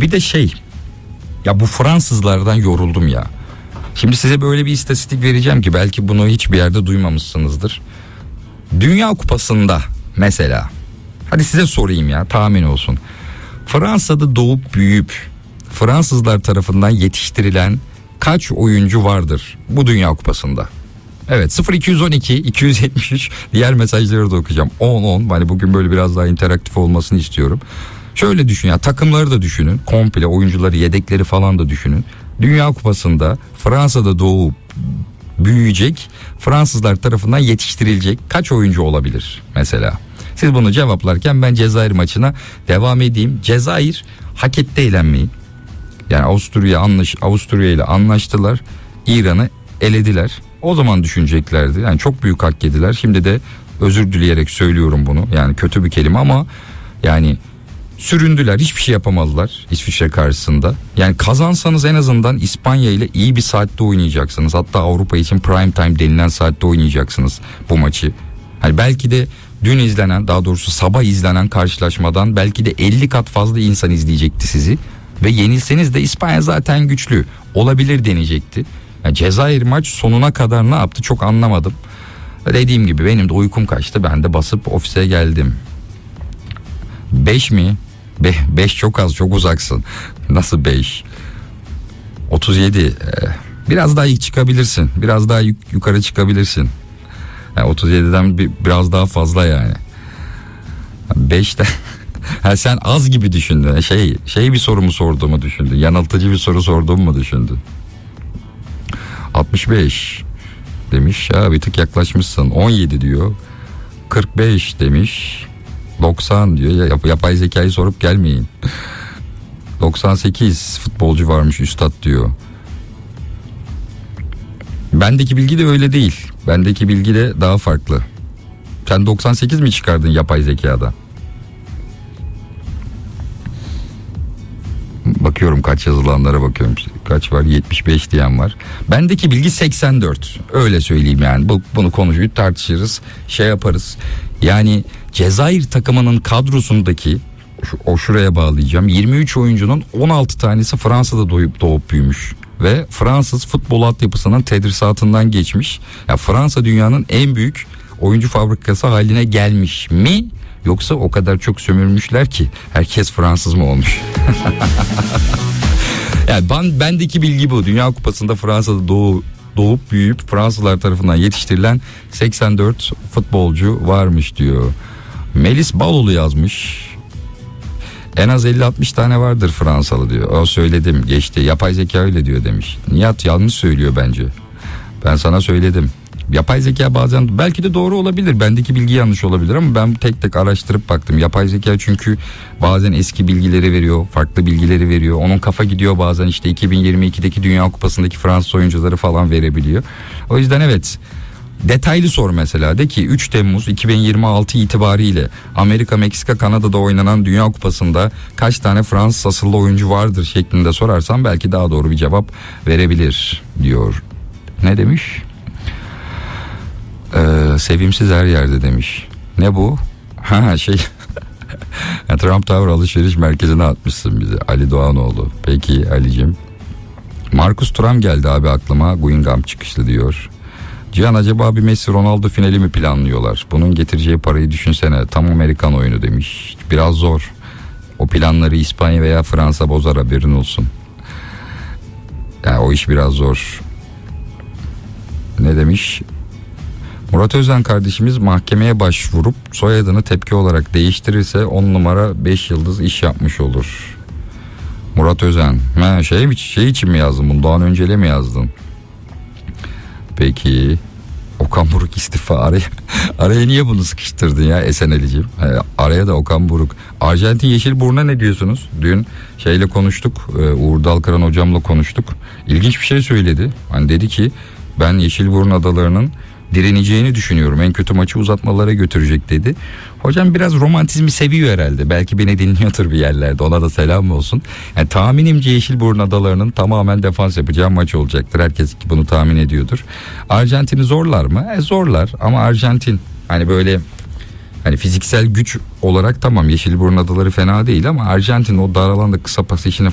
Bir de ya bu Fransızlardan yoruldum ya. Şimdi size böyle bir istatistik vereceğim ki belki bunu hiçbir yerde duymamışsınızdır. Dünya Kupası'nda mesela, hadi size sorayım ya, tahmin olsun. Fransa'da doğup büyüyüp Fransızlar tarafından yetiştirilen kaç oyuncu vardır bu Dünya Kupası'nda? Evet, 0212 273, diğer mesajları da okuyacağım. 10 hani bugün böyle biraz daha interaktif olmasını istiyorum. Şöyle düşün ya, takımları da düşünün, komple oyuncuları, yedekleri falan da düşünün. Dünya Kupası'nda Fransa'da doğup büyüyecek, Fransızlar tarafından yetiştirilecek kaç oyuncu olabilir mesela? Siz bunu cevaplarken ben Cezayir maçına devam edeyim. Cezayir hak etti eğlenmeyi. Yani Avusturya ile anlaştılar. İran'ı elediler. O zaman düşüneceklerdi. Yani çok büyük hak yediler. Şimdi de özür dileyerek söylüyorum bunu. Yani kötü bir kelime ama yani süründüler. Hiçbir şey yapamadılar İsviçre karşısında. Yani kazansanız en azından İspanya ile iyi bir saatte oynayacaksınız. Hatta Avrupa için prime time denilen saatte oynayacaksınız bu maçı. Hani belki de dün izlenen, daha doğrusu sabah izlenen karşılaşmadan belki de 50 kat fazla insan izleyecekti sizi. Ve yenilseniz de İspanya zaten güçlü olabilir deneyecekti. Yani Cezayir maç sonuna kadar ne yaptı çok anlamadım. Dediğim gibi benim de uykum kaçtı. Ben de basıp ofise geldim. 5 mi? 5 çok az, çok uzaksın. Nasıl 5? 37. Biraz daha çıkabilirsin. Biraz daha yukarı çıkabilirsin. Yani 37'den biraz daha fazla yani. 5'te sen az gibi düşündün. Bir sorumu sorduğumu düşündün. Yanıltıcı bir soru sorduğumu mu düşündün? 65 demiş. Ya bir tık yaklaşmışsın. 17 diyor. 45 demiş. 90 diyor. Yapay zekayı sorup gelmeyin. 98 futbolcu varmış üstad diyor. Bendeki bilgi de öyle değil. Bendeki bilgi de daha farklı. Sen 98 mi çıkardın yapay zekada? Bakıyorum kaç yazılanlara bakıyorum. Kaç var? 75 diyen var. Bendeki bilgi 84. Öyle söyleyeyim yani. Bunu konuşup tartışırız. Yaparız. Yani Cezayir takımının kadrosundaki şuraya bağlayacağım. 23 oyuncunun 16 tanesi Fransa'da doğup büyümüş. Ve Fransız futbol altyapısının tedrisatından geçmiş. Ya Fransa dünyanın en büyük oyuncu fabrikası haline gelmiş mi? Yoksa o kadar çok sömürmüşler ki herkes Fransız mı olmuş? Yani bendeki bilgi bu. Dünya Kupası'nda Fransa'da doğup büyüyüp Fransızlar tarafından yetiştirilen 84 futbolcu varmış diyor. Melis Baloğlu yazmış. En az 50-60 tane vardır Fransalı diyor. O söyledim, geçti. Yapay zeka öyle diyor demiş. Nihat yanlış söylüyor bence. Ben sana söyledim. Yapay zeka bazen belki de doğru olabilir. Bendeki bilgi yanlış olabilir ama ben tek tek araştırıp baktım. Yapay zeka çünkü bazen eski bilgileri veriyor, farklı bilgileri veriyor. Onun kafa gidiyor bazen, işte 2022'deki Dünya Kupası'ndaki Fransız oyuncuları falan verebiliyor. O yüzden evet, detaylı sor mesela. De ki 3 Temmuz 2026 itibariyle Amerika, Meksika, Kanada'da oynanan Dünya Kupası'nda kaç tane Fransız asıllı oyuncu vardır şeklinde sorarsam belki daha doğru bir cevap verebilir diyor. Ne demiş? Sevimsiz her yerde demiş. Ne bu? Trump Tower alışveriş merkezine atmışsın bize. Ali Doğanoğlu. Peki Ali'cim. Marcus Thuram geldi abi aklıma. Guingamp çıkışlı diyor. Cihan, acaba bir Messi Ronaldo finali mi planlıyorlar? Bunun getireceği parayı düşünsene. Tam Amerikan oyunu demiş. Biraz zor. O planları İspanya veya Fransa bozar, haberin olsun. Yani o iş biraz zor. Ne demiş? Murat Özen kardeşimiz mahkemeye başvurup soyadını tepki olarak değiştirirse 10 numara 5 yıldız iş yapmış olur. Murat Özen. Şey için mi yazdın bunu? Doğan Öncel'e mi yazdın? Peki. Okan Buruk istifa. Araya niye bunu sıkıştırdın ya Esen Ali'ciğim? Araya da Okan Buruk. Arjantin Yeşilburnu'na ne diyorsunuz? Dün konuştuk. Uğur Dalkıran hocamla konuştuk. İlginç bir şey söyledi. Hani dedi ki ben Yeşilburnu adalarının direneceğini düşünüyorum. En kötü maçı uzatmalara götürecek dedi. Hocam biraz romantizmi seviyor herhalde. Belki beni dinliyordur bir yerlerde. Ona da selam olsun. Yani tahminimce Yeşilburnu adalarının tamamen defans yapacağı maç olacaktır. Herkes bunu tahmin ediyordur. Arjantin'i zorlar mı? Zorlar ama Arjantin hani böyle hani fiziksel güç olarak tamam, Yeşilburnu adaları fena değil ama Arjantin o dar alanda kısa pas işini